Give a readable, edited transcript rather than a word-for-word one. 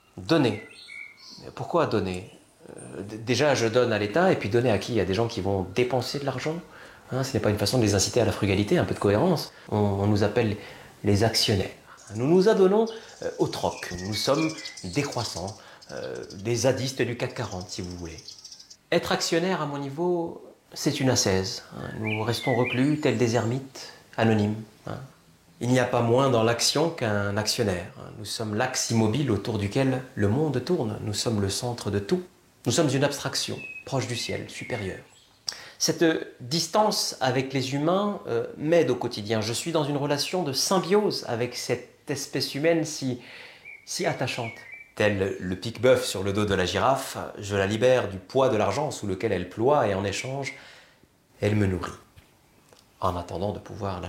Donner. Pourquoi donner? Déjà, je donne à l'État, et puis donner à qui? Il y a des gens qui vont dépenser de l'argent. Hein, ce n'est pas une façon de les inciter à la frugalité, un peu de cohérence. On nous appelle les actionnaires. Nous nous adonnons au troc. Nous sommes décroissants, des zadistes du CAC 40, si vous voulez. Être actionnaire, à mon niveau, c'est une ascèse. Hein. Nous restons reclus, tels des ermites, anonymes. Hein. Il n'y a pas moins dans l'action qu'un actionnaire. Nous sommes l'axe immobile autour duquel le monde tourne. Nous sommes le centre de tout. Nous sommes une abstraction, proche du ciel, supérieure. Cette distance avec les humains m'aide au quotidien. Je suis dans une relation de symbiose avec cette espèce humaine si attachante. Tel le pique-bœuf sur le dos de la girafe, je la libère du poids de l'argent sous lequel elle ploie et en échange, elle me nourrit. En attendant de pouvoir la